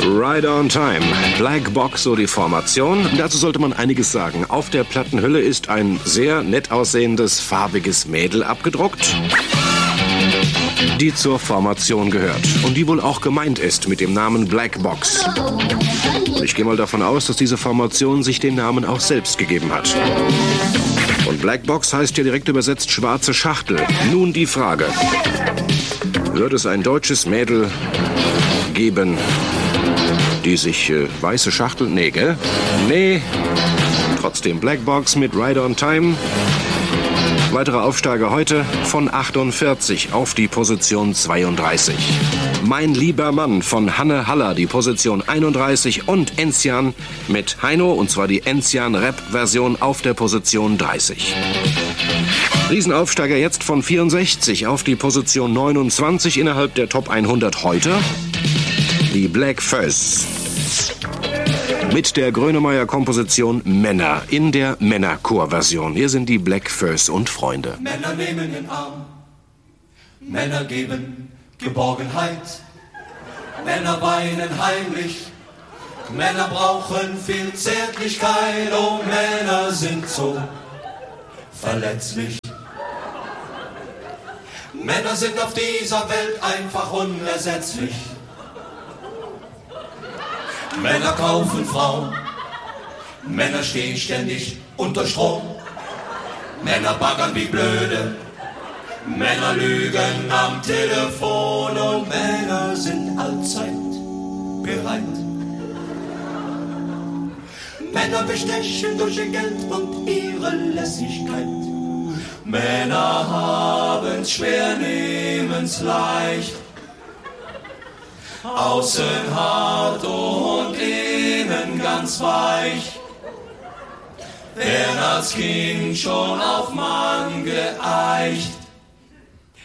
Right on Time. Black Box, so die Formation. Dazu sollte man einiges sagen. Auf der Plattenhülle ist ein sehr nett aussehendes, farbiges Mädel abgedruckt, die zur Formation gehört und die wohl auch gemeint ist mit dem Namen Black Box. Und ich gehe mal davon aus, dass diese Formation sich den Namen auch selbst gegeben hat. Und Black Box heißt ja direkt übersetzt schwarze Schachtel. Nun die Frage: Wird es ein deutsches Mädel geben, die sich weiße Schachtel... Nee, gell? Nee. Trotzdem Black Box mit Right on Time. Weitere Aufsteiger heute von 48 auf die Position 32. Mein lieber Mann von Hanne Haller, die Position 31, und Enzian mit Heino, und zwar die Enzian-Rap-Version auf der Position 30. Riesenaufsteiger jetzt von 64 auf die Position 29 innerhalb der Top 100 heute. Die Black Furs mit der Grönemeyer-Komposition Männer in der Männerchor-Version. Hier sind die Black Furs und Freunde. Männer nehmen den Arm, Männer geben Geborgenheit, Männer weinen heimlich, Männer brauchen viel Zärtlichkeit, oh Männer sind so verletzlich. Männer sind auf dieser Welt einfach unersetzlich. Männer kaufen Frauen, Männer stehen ständig unter Strom, Männer baggern wie blöde, Männer lügen am Telefon und Männer sind allzeit bereit. Männer bestechen durch ihr Geld und ihre Lässigkeit. Männer haben's schwer, nehmen's leicht. Außen hart und innen ganz weich. Werden als Kind schon auf Mann geeicht.